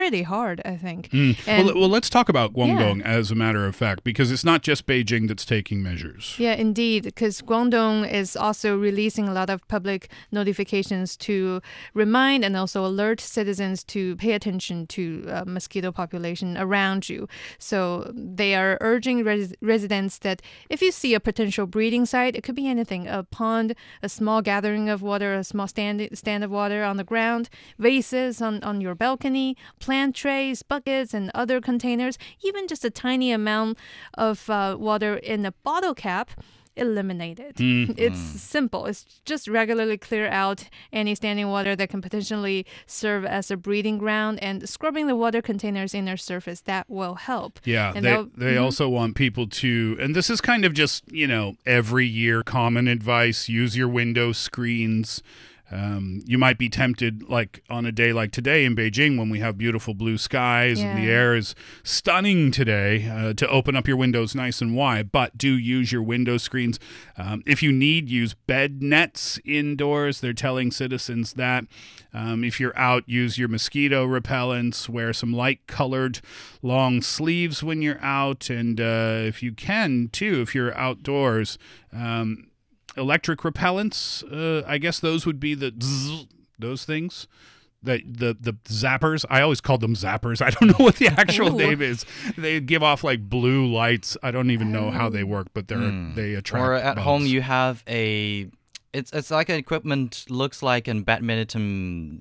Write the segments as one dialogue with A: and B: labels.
A: really hard, I think.
B: Well, let's talk about Guangdong
A: Yeah.
B: as a matter of fact, because it's not just Beijing that's taking measures.
A: Yeah, indeed, because Guangdong is also releasing a lot of public notifications to remind and also alert citizens to pay attention to mosquito population around you. So they are urging residents that if you see a potential breeding site, it could be anything, a pond, a small gathering of water, a small stand of water on the ground, vases on your balcony, plant trays, buckets, and other containers, even just a tiny amount of water in a bottle cap, eliminate it. It's simple. It's just regularly clear out any standing water that can potentially serve as a breeding ground, and scrubbing the water containers' inner surface. That will help.
B: Yeah,
A: And
B: they also want people to, and this is kind of just, every year common advice, use your window screens. You might be tempted, like on a day like today in Beijing when we have beautiful blue skies and the air is stunning today, to open up your windows nice and wide, but do use your window screens. If you need, use bed nets indoors. They're telling citizens that. If you're out, use your mosquito repellents, wear some light-colored long sleeves when you're out, and if you can, too, if you're outdoors, electric repellents, I guess those would be those things. The zappers. I always called them zappers. I don't know what the actual name is. They give off like blue lights. I don't even know how they work, but they attract
C: Or at
B: bugs.
C: home you have it's like an equipment, looks like a badminton.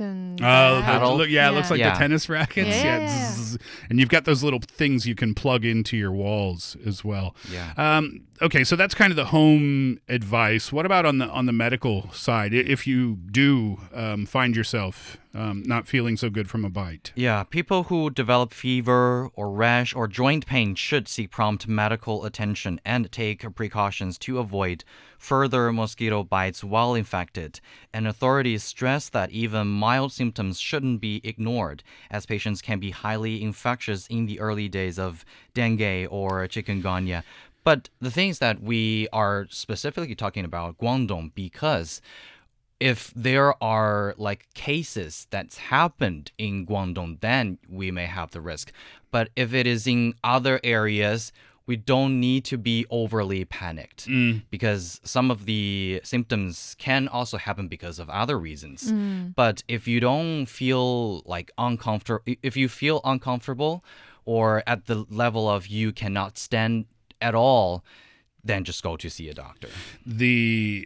B: Oh,
C: paddle.
B: it looks like
C: Yeah.
B: the tennis rackets.
A: Yeah.
B: Zzz. And you've got those little things you can plug into your walls as well.
C: Yeah.
B: Okay, so that's kind of the home advice. What about on the medical side? If you do find yourself not feeling so good from a bite.
C: Yeah, people who develop fever or rash or joint pain should seek prompt medical attention and take precautions to avoid further mosquito bites while infected. And authorities stress that even mild symptoms shouldn't be ignored, as patients can be highly infectious in the early days of dengue or chikungunya. But the thing is that we are specifically talking about Guangdong because if there are like cases that's happened in Guangdong, then we may have the risk. But if it is in other areas, we don't need to be overly panicked because some of the symptoms can also happen because of other reasons. But if you don't feel like if you feel uncomfortable or at the level of you cannot stand at all, then just go to see a doctor.
B: The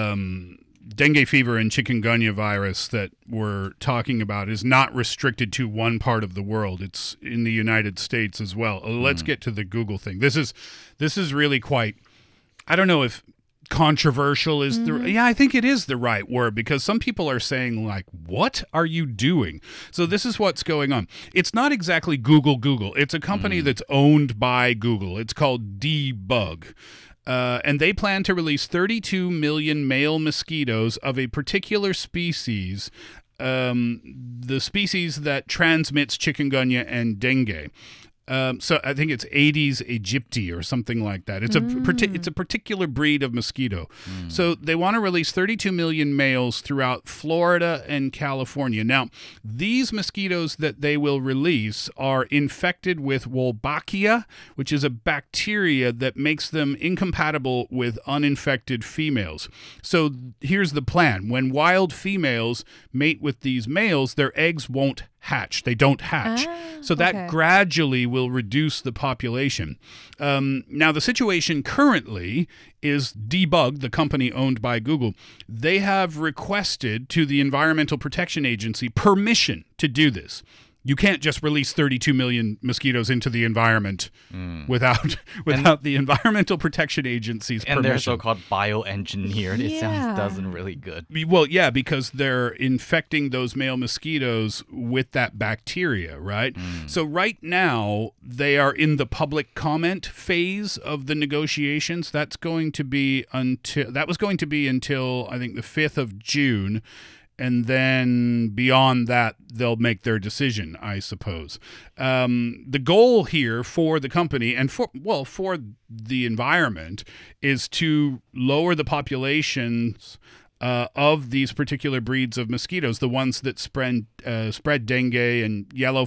B: dengue fever and chikungunya virus that we're talking about is not restricted to one part of the world. It's in the United States as well. Let's get to the Google thing. This is really quite, I don't know if controversial is I think it is the right word, because some people are saying like, what are you doing? So this is what's going on. It's not exactly Google. It's a company that's owned by Google. It's called Debug. And they plan to release 32 million male mosquitoes of a particular species, the species that transmits chikungunya and dengue. So I think it's Aedes aegypti or something like that. It's a particular breed of mosquito. So they want to release 32 million males throughout Florida and California. Now, these mosquitoes that they will release are infected with Wolbachia, which is a bacteria that makes them incompatible with uninfected females. So here's the plan. When wild females mate with these males, their eggs won't hatch. They don't hatch. So that gradually will reduce the population. Now, the situation currently is Debug, the company owned by Google. They have requested to the Environmental Protection Agency permission to do this. You can't just release 32 million mosquitoes into the environment without the Environmental Protection Agency's permission.
C: And they're so-called bioengineered. It doesn't really good.
B: Well, yeah, because they're infecting those male mosquitoes with that bacteria, right? So right now, they are in the public comment phase of the negotiations. That was going to be until I think the 5th of June. And then beyond that, they'll make their decision, I suppose. The goal here for the company and for the environment is to lower the populations of these particular breeds of mosquitoes, the ones that spread dengue and yellow